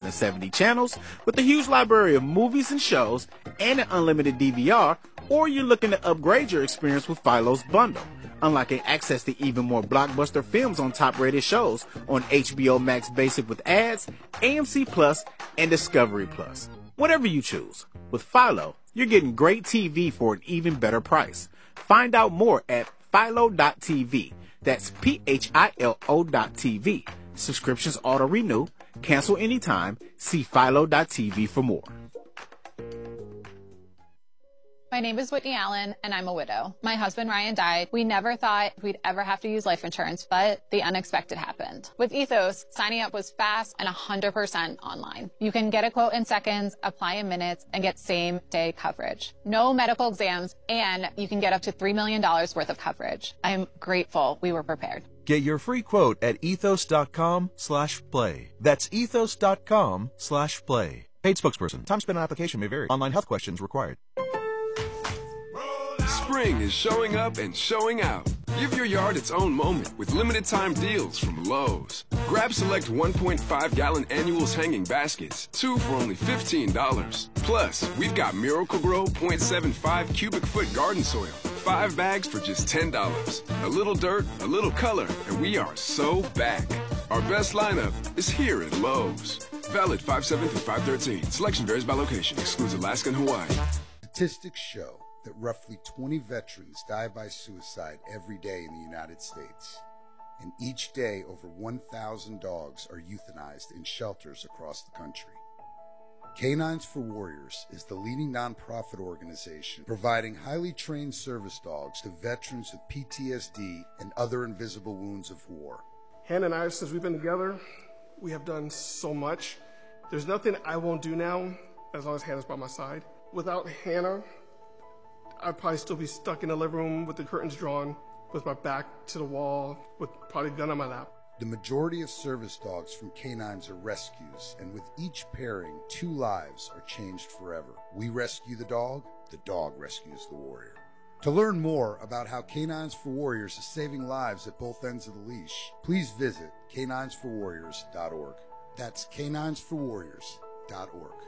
than 70 channels with a huge library of movies and shows and an unlimited DVR, or you're looking to upgrade your experience with Philo's bundle, unlocking access to even more blockbuster films on top-rated shows on HBO Max Basic with ads, AMC Plus, and Discovery Plus. Whatever you choose, with Philo, you're getting great TV for an even better price. Find out more at philo.tv. That's philo.tv. Subscriptions auto-renew. Cancel anytime. See philo.tv for more. My name is Whitney Allen, and I'm a widow. My husband, Ryan, died. We never thought we'd ever have to use life insurance, but the unexpected happened. With Ethos, signing up was fast and 100% online. You can get a quote in seconds, apply in minutes, and get same-day coverage. No medical exams, and you can get up to $3 million worth of coverage. I'm grateful we were prepared. Get your free quote at ethos.com/play. That's ethos.com/play. Paid spokesperson. Time spent on application may vary. Online health questions required. Spring is showing up and showing out. Give your yard its own moment with limited time deals from Lowe's. Grab select 1.5-gallon annuals hanging baskets, 2 for only $15. Plus, we've got Miracle-Gro 0.75 cubic foot garden soil, 5 bags for just $10. A little dirt, a little color, and we are so back. Our best lineup is here at Lowe's. Valid 5/7 through 5/13. Selection varies by location. Excludes Alaska and Hawaii. Statistics show that roughly 20 veterans die by suicide every day in the United States. And each day, over 1,000 dogs are euthanized in shelters across the country. Canines for Warriors is the leading nonprofit organization providing highly trained service dogs to veterans with PTSD and other invisible wounds of war. Hannah and I, since we've been together, we have done so much. There's nothing I won't do now as long as Hannah's by my side. Without Hannah, I'd probably still be stuck in the living room with the curtains drawn, with my back to the wall, with probably a gun on my lap. The majority of service dogs from canines are rescues, and with each pairing, 2 lives are changed forever. We rescue the dog rescues the warrior. To learn more about how Canines for Warriors is saving lives at both ends of the leash, please visit caninesforwarriors.org. That's caninesforwarriors.org.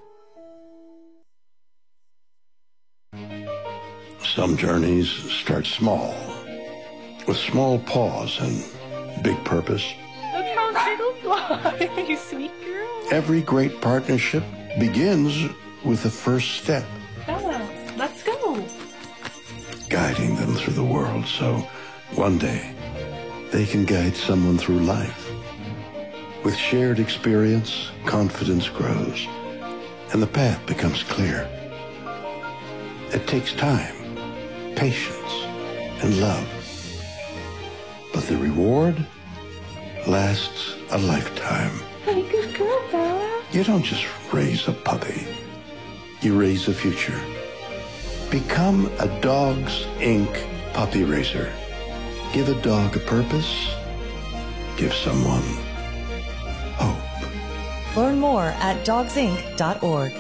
Some journeys start small, with small pause and big purpose. Look how little fly, you sneak girl. Every great partnership begins with the first step. Bella, let's go. Guiding them through the world so one day they can guide someone through life. With shared experience, confidence grows, and the path becomes clear. It takes time, patience, and love. But the reward lasts a lifetime. Hey, good girl, Bella. You don't just raise a puppy. You raise a future. Become a Dogs Inc. puppy raiser. Give a dog a purpose. Give someone hope. Learn more at dogsinc.org.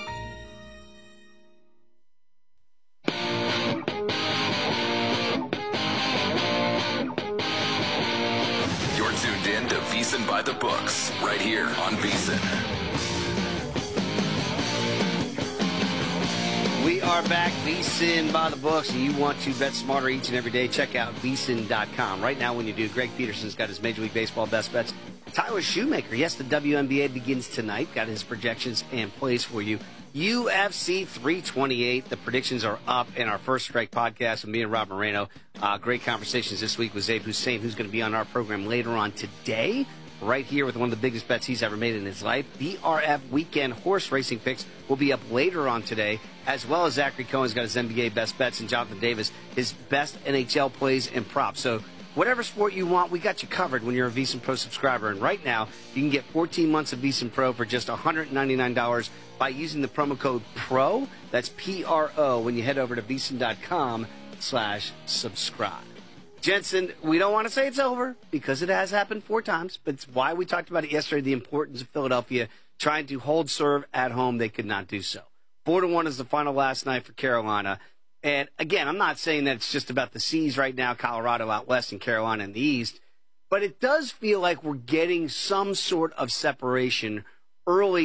By the books, right here on VSiN. We are back, VSiN by the books, and you want to bet smarter each and every day. Check out VSiN.com. Right now, when you do, Greg Peterson's got his Major League Baseball best bets. Tyler Shoemaker, yes, the WNBA begins tonight. Got his projections and plays for you. UFC 328. The predictions are up in our First Strike podcast with me and Rob Moreno. Great conversations this week with Zabe Hussein, who's going to be on our program later on today. Right here with one of the biggest bets he's ever made in his life. BRF weekend horse racing picks will be up later on today, as well as Zachary Cohen's got his NBA best bets, and Jonathan Davis his best NHL plays and props. So whatever sport you want, we got you covered when you're a VSiN Pro subscriber. And right now, you can get 14 months of VSiN Pro for just $199 by using the promo code PRO. That's PRO when you head over to VSiN.com/subscribe. Jensen, we don't want to say it's over because it has happened 4 times, but it's why we talked about it yesterday, the importance of Philadelphia trying to hold serve at home. They could not do so. 4-1 is the final last night for Carolina. And, again, I'm not saying that it's just about the C's right now, Colorado out west and Carolina in the east, but it does feel like we're getting some sort of separation early